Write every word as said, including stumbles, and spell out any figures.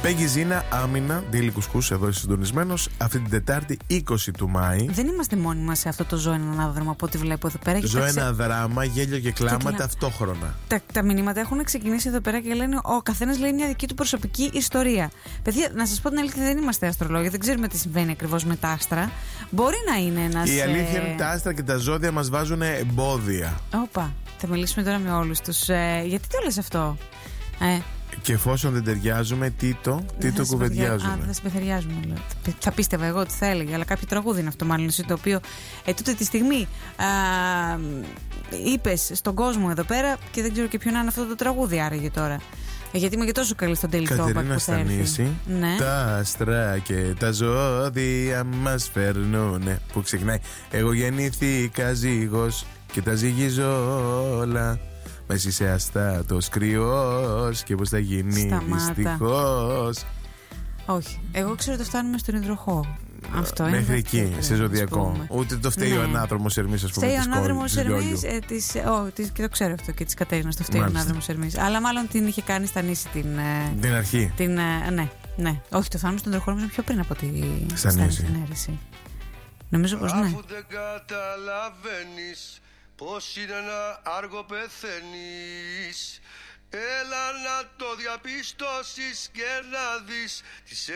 Πέγγι Ζήνα, Άμυνα, Ντίλη Κουσκούς, εδώ είσαι συντονισμένος. Αυτή την Τετάρτη είκοσι του Μάη. Δεν είμαστε μόνοι μας σε αυτό το ζω ένα ανάδραμα από ό,τι βλέπω εδώ πέρα. Ζω ένα ξε... δράμα, γέλιο και κλάμα και κλα... ταυτόχρονα. Τα, τα μηνύματα έχουν ξεκινήσει εδώ πέρα και λένε ο καθένας λέει μια δική του προσωπική ιστορία. Παιδιά, να σας πω την αλήθεια, δεν είμαστε αστρολόγοι, δεν ξέρουμε τι συμβαίνει ακριβώς με τα άστρα. Μπορεί να είναι ένας. Η αλήθεια είναι ότι τα άστρα και τα ζώδια μας βάζουν εμπόδια. Όπα, θα μιλήσουμε τώρα με όλους τους. Ε, γιατί το λες αυτό, ε? Και εφόσον δεν ταιριάζουμε, τι το, τι το κουβεντιάζουμε. Α, δεν θα συμπεθεριάζουμε. Θα πίστευα εγώ ότι θα έλεγε, αλλά κάποιο τραγούδι είναι αυτό, μάλλον εσύ το οποίο ε, τούτη τη στιγμή είπες στον κόσμο εδώ πέρα και δεν ξέρω και ποιο να είναι αυτό το τραγούδι άραγε τώρα. Ε, γιατί είμαι και τόσο καλή στον Daily Talk. Κατερίνα Στανίση, ναι. Τα άστρα και τα ζώδια μας φέρνουνε. Που ξεκινάει. Εγώ γεννήθηκα ζύγος και τα ζυγίζω όλα. Μα εσύ είσαι αστάτος κρυός και πως θα γίνει δυστυχώς. Όχι, εγώ ξέρω ότι φτάνουμε στον υδροχό. Αυτό μέχρι είναι εκεί, σε ζωδιακό. Ούτε το φταίει ναι. ο ανάδρομος Ερμής, ας πούμε. Φταίει ο ανάδρομος Ερμής, ε, της, oh, της, και το ξέρω αυτό και της Κατέρινας, το φταίει ο ανάδρομος Ερμής. Αλλά μάλλον την είχε κάνει στα νήσι την. Την αρχή. Την, ναι, ναι. Όχι, το φτάνουμε στον υδροχό νομίζω πιο πριν από τη Στανίση. Νομίζω πως ναι. Αφού δεν καταλαβαίνεις πως είναι ένα άργο πεθαίνεις, έλα να το διαπιστώσεις και να δεις τις